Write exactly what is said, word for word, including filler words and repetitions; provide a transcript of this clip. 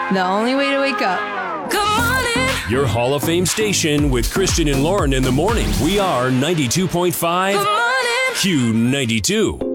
The only way to wake up. Good morning. Your Hall of Fame station with Christian and Lauren in the morning. We are ninety-two point five Good morning. Q ninety-two.